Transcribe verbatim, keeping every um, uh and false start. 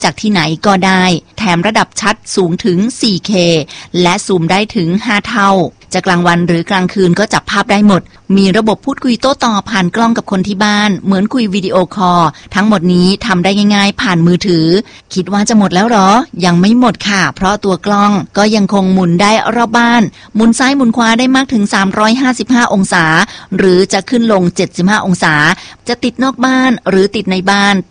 จากที่ไหนก็ได้แถมระดับชัดสูงถึง โฟร์เค และซูมได้ถึงห้าเท่าจะกลางวันหรือกลางคืนก็จับภาพได้หมดมีระบบพูดคุยโต้ตอบผ่านกล้องกับคนที่บ้านเหมือนคุยวิดีโอคอลทั้งหมดนี้ทำได้ง่ายๆผ่านมือถือคิดว่าจะหมดแล้วหรอยังไม่หมดค่ะเพราะตัวกล้องก็ยังคงหมุนได้รอบบ้านหมุนซ้ายหมุนขวาได้มากถึงสามร้อยห้าสิบห้าองศาหรือจะขึ้นลงเจ็ดสิบห้าองศาจะติดนอกบ้านหรือติดในบ้าน